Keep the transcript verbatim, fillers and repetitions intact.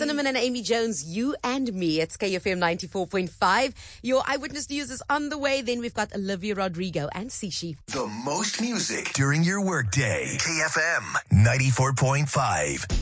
Cinnamon and Amy Jones, You and Me. It's K F M ninety-four point five. Your Eyewitness News is on the way. Then we've got Olivia Rodrigo and Sishi. The most music during your workday. K F M ninety-four point five.